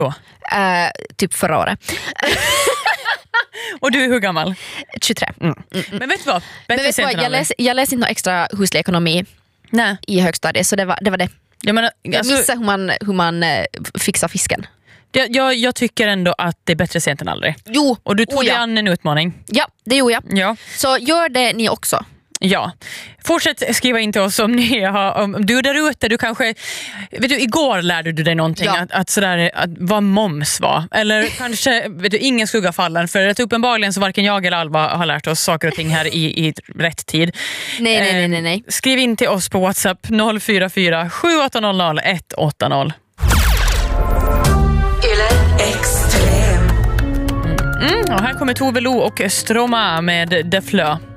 då? Typ förra året. Och du är hur gammal? 23. Men vet du vad? Jag läste inte någon extra huslig ekonomi i högstadiet, så det var det. Jag missade hur man fixar fisken. Jag tycker ändå att det är bättre sent än aldrig. Jo. Och du tog dig an en utmaning. Ja, det gjorde jag. Ja. Så gör det ni också. Ja, fortsätt skriva in till oss om du är där ute, du kanske, vet du, igår lärde du dig någonting att vad moms var, eller kanske, vet du, ingen skugga fallen, för att uppenbarligen så varken jag eller Alva har lärt oss saker och ting här i rätt tid. Nej. Skriv in till oss på WhatsApp 044 7800 180. Och här kommer Tove Lo och Stroma med The Flö.